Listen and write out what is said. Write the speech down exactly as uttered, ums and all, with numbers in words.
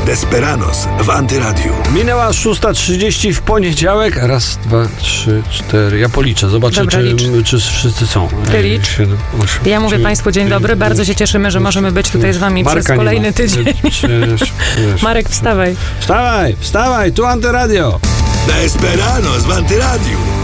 Desperados w Antyradiu. Minęła szósta trzydzieści w poniedziałek. Raz, dwa, trzy, cztery. Ja policzę. Zobaczę, Dobra, czy, licz. czy wszyscy są. Ty licz. siedem, osiem, Ja mówię dziewięć, Państwu dzień dobry. Bardzo się cieszymy, że możemy być tutaj z Wami Marka przez nie kolejny ma. tydzień. Cześć, cześć. Marek, wstawaj. Wstawaj, wstawaj, tu Antyradio. Desperados w Antyradiu.